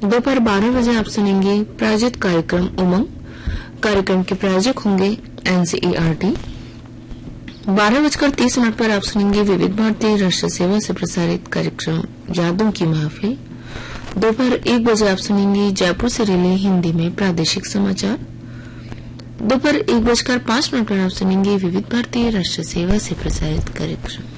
दोपहर 12 बजे आप सुनेंगे प्रायोजित कार्यक्रम उमंग। कार्यक्रम के प्रायोजक होंगे एनसीईआरटी। 12:30 पर आप सुनेंगे विविध भारती राष्ट्रीय सेवा से प्रसारित कार्यक्रम यादों की महफिल। दोपहर 1 बजे आप सुनेंगे जयपुर से रिले हिंदी में प्रादेशिक समाचार। दोपहर 1:05 पर आप सुनेंगे विविध भारती राष्ट्रीय सेवा से प्रसारित कार्यक्रम।